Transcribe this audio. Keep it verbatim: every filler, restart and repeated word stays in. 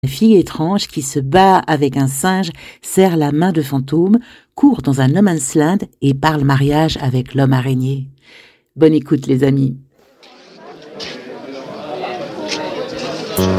Une fille étrange qui se bat avec un singe serre la main de fantôme, court dans un no man's land et parle mariage avec l'homme araignée. Bonne écoute les amis.